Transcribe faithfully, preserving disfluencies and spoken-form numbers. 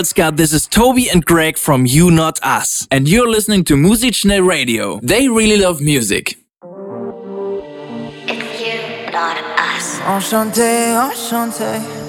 Scott, this is Toby and Greg from You Not Us, and you're listening to Musikschnell Radio. They really love music. It's You Not Us. Enchanté, enchanté.